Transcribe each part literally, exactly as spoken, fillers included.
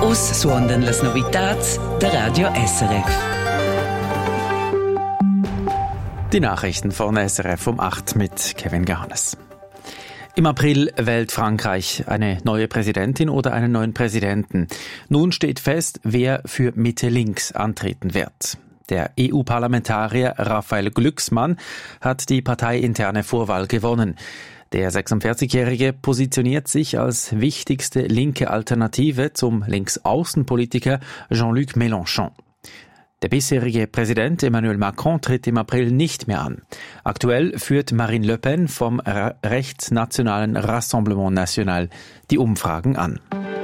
Us suondan las novitats der Radio S R F. Die Nachrichten von S R F um acht mit Kevin Gahanes. Im April wählt Frankreich eine neue Präsidentin oder einen neuen Präsidenten. Nun steht fest, wer für Mitte-Links antreten wird. Der E U-Parlamentarier Raphael Glucksmann hat die parteiinterne Vorwahl gewonnen. Der sechsundvierzigjährige positioniert sich als wichtigste linke Alternative zum Linksaußenpolitiker Jean-Luc Mélenchon. Der bisherige Präsident Emmanuel Macron tritt im April nicht mehr an. Aktuell führt Marine Le Pen vom rechtsnationalen Rassemblement National die Umfragen an.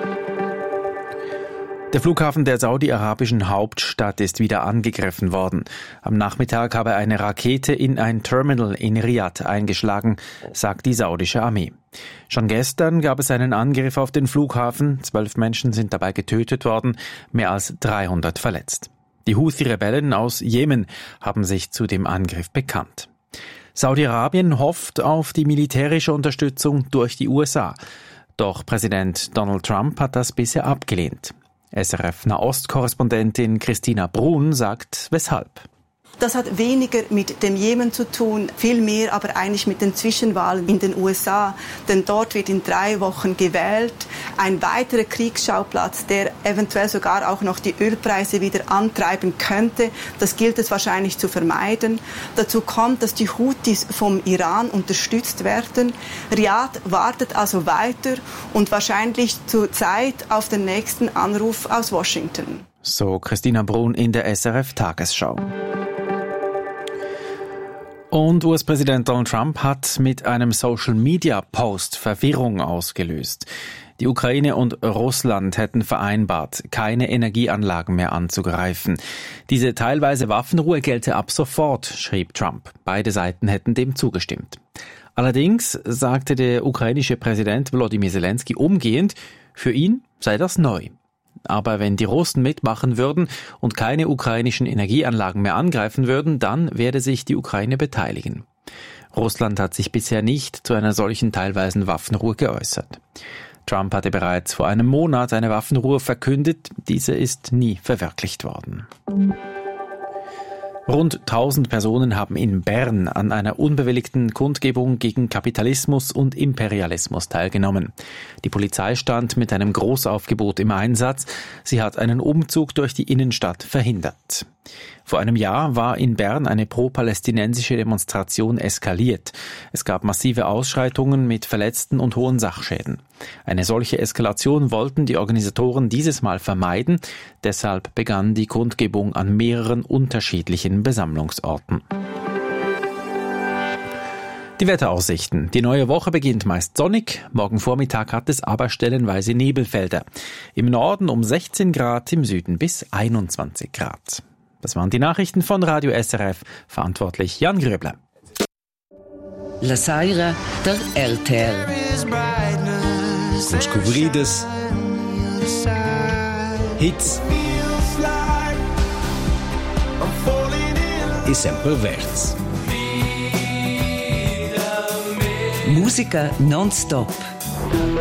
Der Flughafen der saudi-arabischen Hauptstadt ist wieder angegriffen worden. Am Nachmittag habe eine Rakete in ein Terminal in Riyadh eingeschlagen, sagt die saudische Armee. Schon gestern gab es einen Angriff auf den Flughafen. Zwölf Menschen sind dabei getötet worden, mehr als dreihundert verletzt. Die Houthi-Rebellen aus Jemen haben sich zu dem Angriff bekannt. Saudi-Arabien hofft auf die militärische Unterstützung durch die U S A. Doch Präsident Donald Trump hat das bisher abgelehnt. S R F-Nahost-Korrespondentin Christina Brun sagt, weshalb. Das hat weniger mit dem Jemen zu tun, viel mehr aber eigentlich mit den Zwischenwahlen in den U S A. Denn dort wird in drei Wochen gewählt. Ein weiterer Kriegsschauplatz, der eventuell sogar auch noch die Ölpreise wieder antreiben könnte. Das gilt es wahrscheinlich zu vermeiden. Dazu kommt, dass die Houthis vom Iran unterstützt werden. Riyadh wartet also weiter und wahrscheinlich zur Zeit auf den nächsten Anruf aus Washington. So Christina Brun in der S R F-Tagesschau. Und U S-Präsident Donald Trump hat mit einem Social-Media-Post Verwirrung ausgelöst. Die Ukraine und Russland hätten vereinbart, keine Energieanlagen mehr anzugreifen. Diese teilweise Waffenruhe gelte ab sofort, schrieb Trump. Beide Seiten hätten dem zugestimmt. Allerdings sagte der ukrainische Präsident Volodymyr Zelensky umgehend, für ihn sei das neu. Aber wenn die Russen mitmachen würden und keine ukrainischen Energieanlagen mehr angreifen würden, dann werde sich die Ukraine beteiligen. Russland hat sich bisher nicht zu einer solchen teilweisen Waffenruhe geäußert. Trump hatte bereits vor einem Monat eine Waffenruhe verkündet, diese ist nie verwirklicht worden. Rund tausend Personen haben in Bern an einer unbewilligten Kundgebung gegen Kapitalismus und Imperialismus teilgenommen. Die Polizei stand mit einem Großaufgebot im Einsatz. Sie hat einen Umzug durch die Innenstadt verhindert. Vor einem Jahr war in Bern eine pro-palästinensische Demonstration eskaliert. Es gab massive Ausschreitungen mit Verletzten und hohen Sachschäden. Eine solche Eskalation wollten die Organisatoren dieses Mal vermeiden. Deshalb begann die Kundgebung an mehreren unterschiedlichen Besammlungsorten. Die Wetteraussichten. Die neue Woche beginnt meist sonnig. Morgen Vormittag hat es aber stellenweise Nebelfelder. Im Norden um sechzehn Grad, im Süden bis einundzwanzig Grad. Das waren die Nachrichten von Radio S R F. Verantwortlich Jan Gröbler. La Saira der R T L. Moscovides. Hits. E semperverts. Musica non-stop.